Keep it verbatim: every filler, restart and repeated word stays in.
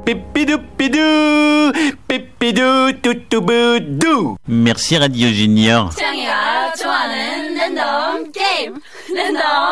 Pipidou-pidou, pipidou-toutou-boudou. Merci Radio Junior. 취향이가 좋아하는 랜덤 게임 랜덤